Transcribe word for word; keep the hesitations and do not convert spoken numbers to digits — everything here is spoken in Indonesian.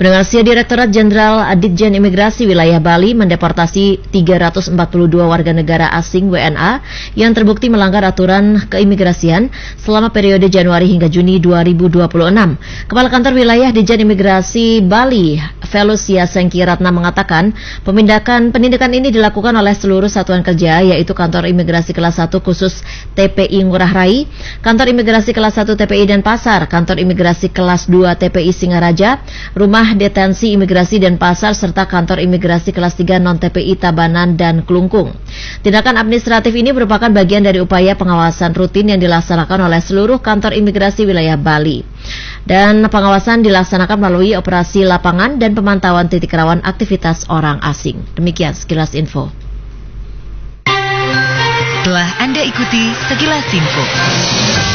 Pendengar setia, Direktorat Jenderal Ditjen Imigrasi Wilayah Bali mendeportasi tiga ratus empat puluh dua warga negara asing W N A yang terbukti melanggar aturan keimigrasian selama periode Januari hingga Juni dua ribu dua puluh enam. Kepala Kantor Wilayah Ditjen Imigrasi Bali, Velusia Sengkiratna, mengatakan pemindahan penindakan ini dilakukan oleh seluruh satuan kerja, yaitu Kantor Imigrasi Kelas satu khusus T P I Ngurah Rai, Kantor Imigrasi Kelas satu T P I Denpasar, Kantor Imigrasi Kelas dua T P I Singaraja, Rumah Detensi Imigrasi Denpasar, serta Kantor Imigrasi Kelas tiga Non-T P I Tabanan dan Kelungkung. Tindakan administratif ini merupakan bagian dari upaya pengawasan rutin yang dilaksanakan oleh seluruh kantor imigrasi wilayah Bali. Dan pengawasan dilaksanakan melalui operasi lapangan dan pemantauan titik rawan aktivitas orang asing. Demikian sekilas info. Telah Anda ikuti sekilas info.